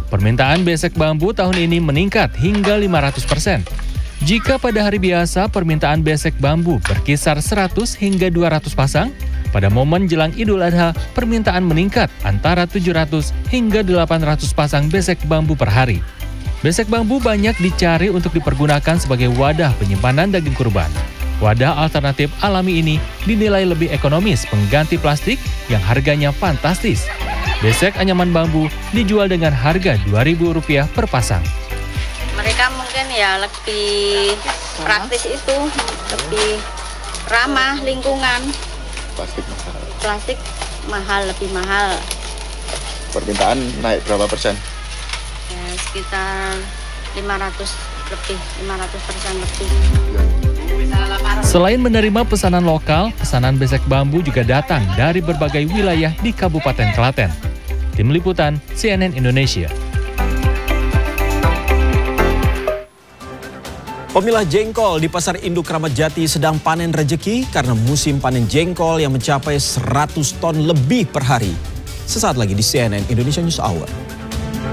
Permintaan besek bambu tahun ini meningkat hingga 500%. Jika pada hari biasa permintaan besek bambu berkisar 100 hingga 200 pasang, pada momen jelang Idul Adha permintaan meningkat antara 700 hingga 800 pasang besek bambu per hari. Besek bambu banyak dicari untuk dipergunakan sebagai wadah penyimpanan daging kurban. Wadah alternatif alami ini dinilai lebih ekonomis pengganti plastik yang harganya fantastis. Besek anyaman bambu dijual dengan harga Rp2.000 per pasang. Mereka mungkin ya lebih praktis itu, lebih ramah lingkungan. Plastik mahal, lebih mahal. Permintaan naik berapa persen? Ya, sekitar 500% lebih. Selain menerima pesanan lokal, pesanan besek bambu juga datang dari berbagai wilayah di Kabupaten Klaten. Tim Liputan CNN Indonesia. Pemilah jengkol di Pasar Induk Kramat Jati sedang panen rejeki karena musim panen jengkol yang mencapai 100 ton lebih per hari. Sesaat lagi di CNN Indonesia News Hour.